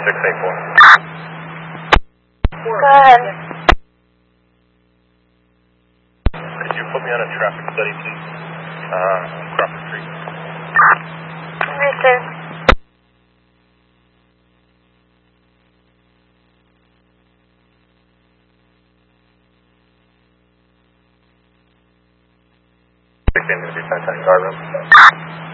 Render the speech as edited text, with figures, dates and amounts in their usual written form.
Go ahead. Could you put me on a traffic study, please? Crawford Street. Understood. Going to be contact guard room.